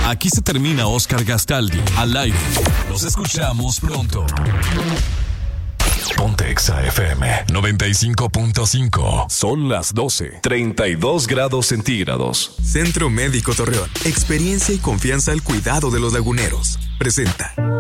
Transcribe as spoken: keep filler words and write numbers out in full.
Aquí se termina Oscar Gastaldi. Al aire. Nos escuchamos pronto. Ponte Exa F M noventa y cinco punto cinco. Son las doce, treinta y dos grados centígrados. Centro Médico Torreón. Experiencia y confianza al cuidado de los laguneros. Presenta.